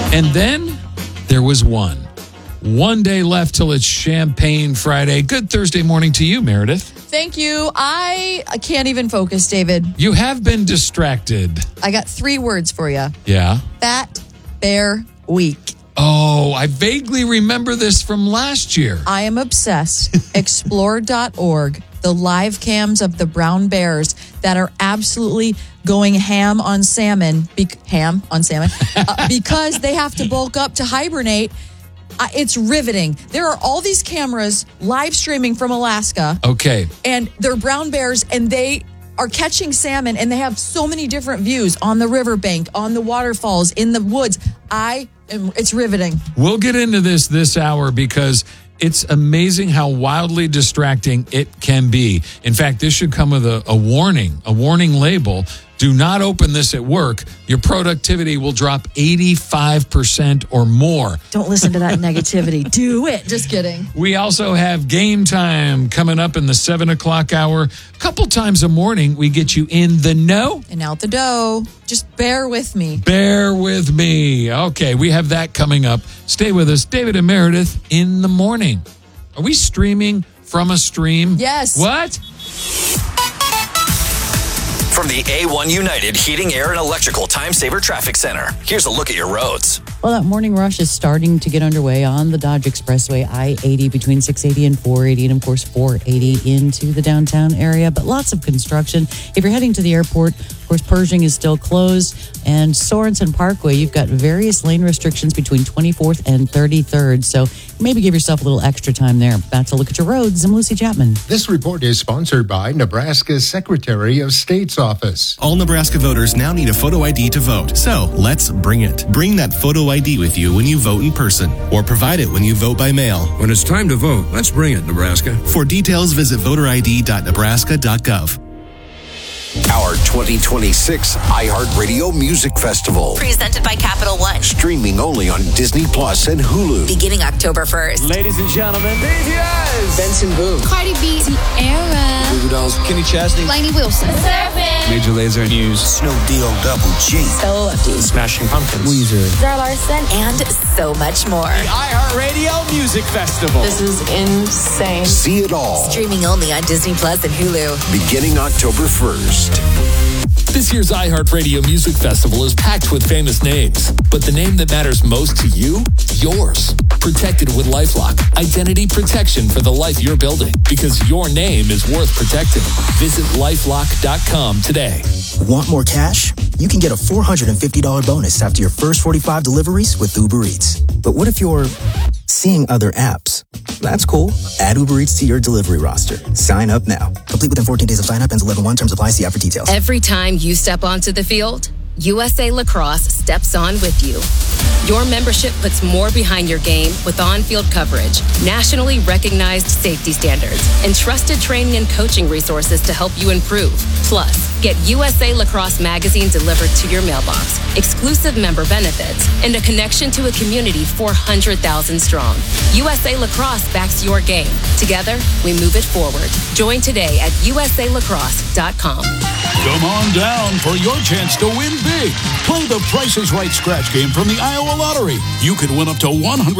And then there was one day left till it's Champagne Friday. Good Thursday morning to you, Meredith. Thank you. I can't even focus, David. You have been distracted. I got 3 words for you. Yeah. Fat Bear Week. Oh, I vaguely remember this from last year. I am obsessed. Explore.org, the live cams of the brown bears that are absolutely going ham on salmon because they have to bulk up to hibernate. It's riveting. There are all these cameras live streaming from Alaska. Okay. And they're brown bears, and they are catching salmon, and they have so many different views on the riverbank, on the waterfalls, in the woods. It's riveting. We'll get into this hour because it's amazing how wildly distracting it can be. In fact, this should come with a warning label. Do not open this at work. Your productivity will drop 85% or more. Don't listen to that negativity. Do it. Just kidding. We also have game time coming up in the 7 o'clock hour. A couple times a morning, we get you in the know and out the dough. Just bear with me. Bear with me. Okay, we have that coming up. Stay with us. David and Meredith in the morning. Are we streaming from a stream? Yes. What? From the A1 United Heating, Air, and Electrical Time Saver Traffic Center, here's a look at your roads. Well, that morning rush is starting to get underway on the Dodge Expressway, I-80 between 680 and 480, and of course 480 into the downtown area. But lots of construction. If you're heading to the airport, of course, Pershing is still closed. And Sorensen Parkway, you've got various lane restrictions between 24th and 33rd. So maybe give yourself a little extra time there. That's a look at your roads. I'm Lucy Chapman. This report is sponsored by Nebraska's Secretary of State's office. All Nebraska voters now need a photo ID to vote. So let's bring it. Bring that photo ID with you when you vote in person, or provide it when you vote by mail. When it's time to vote, let's bring it, Nebraska. For details, visit voterid.nebraska.gov. Our 2026 iHeartRadio Music Festival. Presented by Capital One. Streaming only on Disney Plus and Hulu. Beginning October 1st. Ladies and gentlemen, BTS. Benson Boone. Cardi B. Tierra. Goo Goo Dolls. Kenny Chesney. Lainey Wilson. Surfing. Major Lazer News. Snow Double G. Stella Lefty. Smashing Pumpkins. Weezer. Zara Larson. And so much more. The iHeartRadio Music Festival. This is insane. See it all. Streaming only on Disney Plus and Hulu. Beginning October 1st. This year's iHeartRadio Music Festival is packed with famous names, but the name that matters most to you? Yours. Protected with LifeLock. Identity protection for the life you're building, because your name is worth protecting. Visit LifeLock.com today. Want more cash? You can get a $450 bonus after your first 45 deliveries with Uber Eats. But what if you're seeing other apps? That's cool. Add Uber Eats to your delivery roster. Sign up now. Complete within 14 days of sign up. Ends 11/1. Terms apply. See app for details. Every time you step onto the field, USA Lacrosse steps on with you. Your membership puts more behind your game with on-field coverage, nationally recognized safety standards, and trusted training and coaching resources to help you improve. Plus, get USA Lacrosse magazine delivered to your mailbox, exclusive member benefits, and a connection to a community 400,000 strong. USA Lacrosse backs your game. Together, we move it forward. Join today at usalacrosse.com. Come on down for your chance to win big. Play the Price is Right scratch game from the Iowa Lottery. You could win up to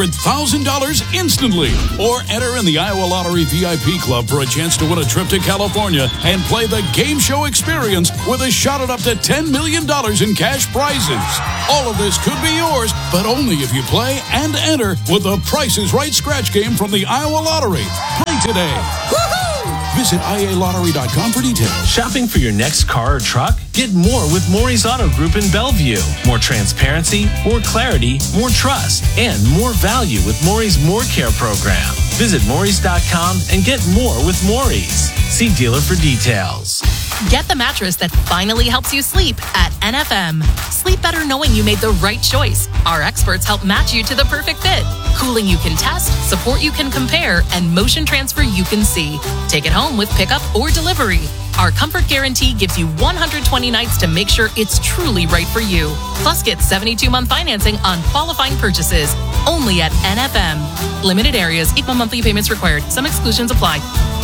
$100,000 instantly. Or enter in the Iowa Lottery VIP Club for a chance to win a trip to California and play the game show experience with a shot at up to $10 million in cash prizes. All of this could be yours, but only if you play and enter with the Price is Right scratch game from the Iowa Lottery. Play today. Woohoo! Visit IALottery.com for details. Shopping for your next car or truck? Get more with Maury's Auto Group in Bellevue. More transparency, more clarity, more trust, and more value with Maury's More Care program. Visit Maury's.com and get more with Maury's. See dealer for details. Get the mattress that finally helps you sleep at NFM. Sleep better knowing you made the right choice. Our experts help match you to the perfect fit. Cooling you can test, support you can compare, and motion transfer you can see. Take it home with pickup or delivery. Our comfort guarantee gives you 120 nights to make sure it's truly right for you. Plus, get 72-month financing on qualifying purchases. Only at NFM. Limited areas, equal monthly payments required. Some exclusions apply.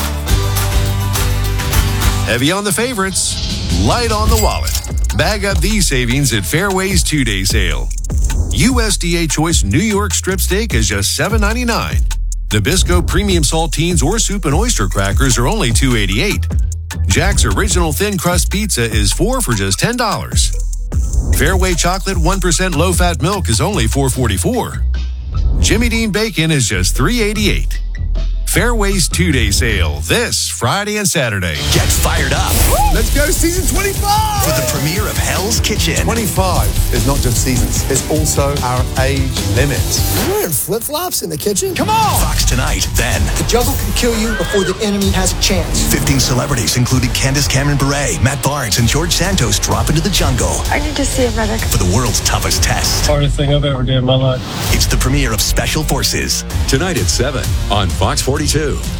Heavy on the favorites, light on the wallet. Bag up these savings at Fairway's 2-day sale. USDA Choice New York Strip Steak is just $7.99. Nabisco Premium Saltines or Soup and Oyster Crackers are only $2.88. Jack's Original Thin Crust Pizza is $4 for just $10. Fairway Chocolate 1% Low-Fat Milk is only $4.44. Jimmy Dean Bacon is just $3.88. Fairway's 2-day sale this Friday and Saturday. Get fired up. Let's go season 25! For the premiere of Hell's Kitchen. 25 is not just seasons, it's also our age limit. You're wearing flip-flops in the kitchen? Come on! Fox tonight, then. The jungle can kill you before the enemy has a chance. 15 celebrities, including Candace Cameron Bure, Matt Barnes, and George Santos, drop into the jungle. I need to see it, brother. For the world's toughest test. Hardest thing I've ever done in my life. It's the premiere of Special Forces. Tonight at 7 on Fox 42.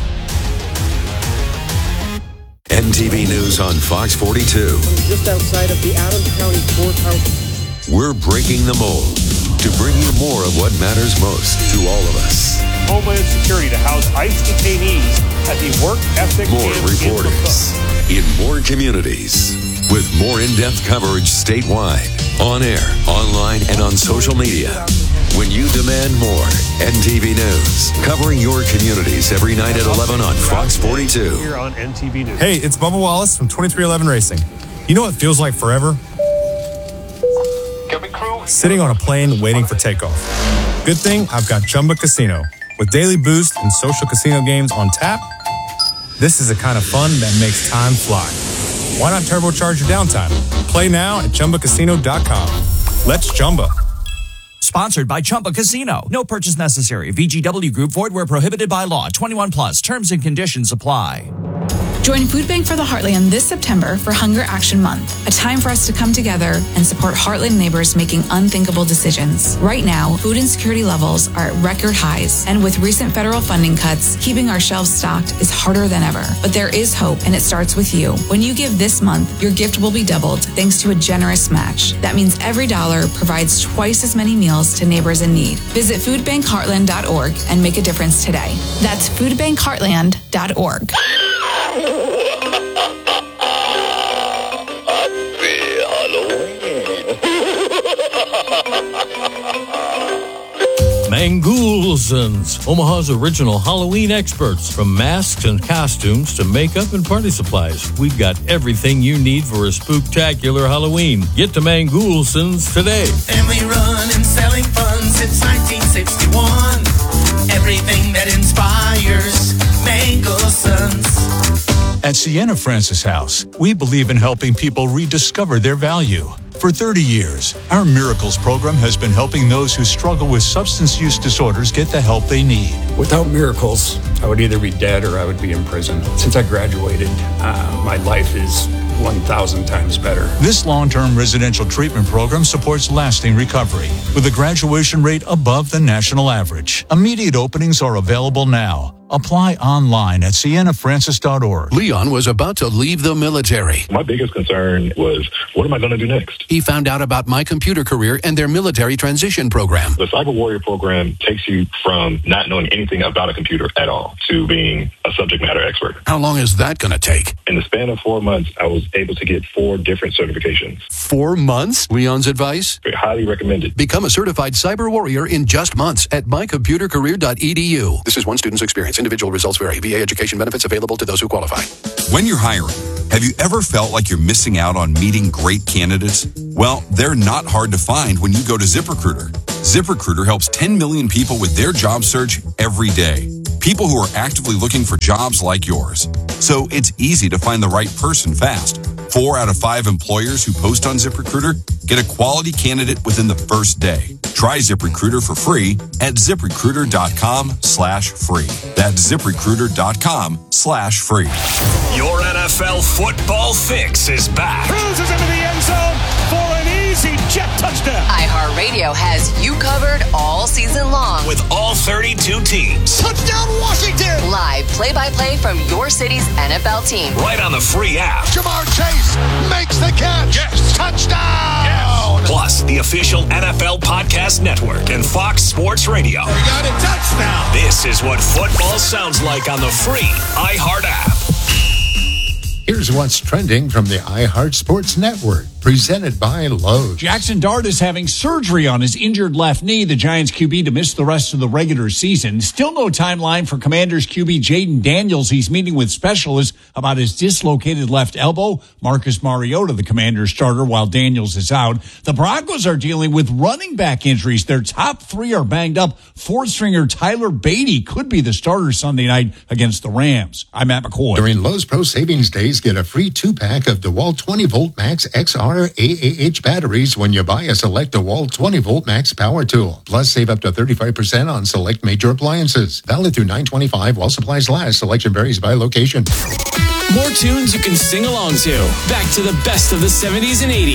NTV News on Fox 42. Just outside of the Adams County Courthouse. We're breaking the mold to bring you more of what matters most to all of us. Homeland Security to house ICE detainees at the work ethic more reporters in more communities with more in-depth coverage statewide, on air, online, and on social media. When you demand more, NTV News, covering your communities every night at 11 on Fox 42. Here on NTV News. Hey, it's Bubba Wallace from 2311 Racing. You know what feels like forever? Sitting on a plane waiting for takeoff. Good thing I've got Chumba Casino. With daily boost and social casino games on tap, this is the kind of fun that makes time fly. Why not turbocharge your downtime? Play now at ChumbaCasino.com. Let's Chumba. Sponsored by Chumba Casino. No purchase necessary. VGW Group. Void where prohibited by law. 21 plus. Terms and conditions apply. Join Food Bank for the Heartland this September for Hunger Action Month, a time for us to come together and support Heartland neighbors making unthinkable decisions. Right now, food insecurity levels are at record highs, and with recent federal funding cuts, keeping our shelves stocked is harder than ever. But there is hope, and it starts with you. When you give this month, your gift will be doubled thanks to a generous match. That means every dollar provides twice as many meals to neighbors in need. Visit foodbankheartland.org and make a difference today. That's foodbankheartland.org. Mangoolsons, Omaha's original Halloween experts. From masks and costumes to makeup and party supplies, we've got everything you need for a spooktacular Halloween. Get to Mangoolsons today. Family run and selling fun since 1961. Everything that inspires Mangoolsons. At Sienna Francis House, we believe in helping people rediscover their value. For 30 years, our Miracles program has been helping those who struggle with substance use disorders get the help they need. Without Miracles, I would either be dead or I would be in prison. Since I graduated, my life is 1,000 times better. This long-term residential treatment program supports lasting recovery with a graduation rate above the national average. Immediate openings are available now. Apply online at siennafrancis.org. Leon was about to leave the military. My biggest concern was, what am I going to do next? He found out about My Computer Career and their military transition program. The Cyber Warrior program takes you from not knowing anything about a computer at all to being a subject matter expert. How long is that going to take? In the span of 4 months, I was able to get 4 different certifications. 4 months? Leon's advice? Highly recommended. Become a certified cyber warrior in just months at mycomputercareer.edu. This is one student's experience. Individual results vary. VA education benefits available to those who qualify. When you're hiring, have you ever felt like you're missing out on meeting great candidates? Well, they're not hard to find when you go to ZipRecruiter. ZipRecruiter helps 10 million people with their job search every day. People who are actively looking for jobs like yours. So it's easy to find the right person fast. 4 out of 5 employers who post on ZipRecruiter get a quality candidate within the first day. Try ZipRecruiter for free at ZipRecruiter.com/free. That's ZipRecruiter.com/free. Your NFL football fix is back. Cruises into the end zone for an easy jet touchdown. iHeartRadio has you covered all season long with all 32 teams. Touchdown Washington! Live play-by-play from your city's NFL team. Right on the free app. Ja'Marr Chase makes the catch. Yes. Touchdown! Yes. Plus, the official NFL Podcast Network and Fox Sports Radio. We got a touchdown! This is what football sounds like on the free iHeart app. Here's what's trending from the iHeart Sports Network. presented by Lowe's. Jackson Dart is having surgery on his injured left knee. The Giants QB to miss the rest of the regular season. Still no timeline for Commanders QB Jaden Daniels. He's meeting with specialists about his dislocated left elbow. Marcus Mariota, the Commanders starter, while Daniels is out. The Broncos are dealing with running back injuries. Their top three are banged up. Fourth stringer Tyler Beatty could be the starter Sunday night against the Rams. I'm Matt McCoy. During Lowe's Pro Savings Days, get a free 2-pack of DeWalt 20-volt Max XR AAH batteries when you buy a select DeWalt 20-volt Max power tool. Plus, save up to 35% on select major appliances. Valid through 9/25 while supplies last. Selection varies by location. More tunes you can sing along to. Back to the best of the 70s and 80s.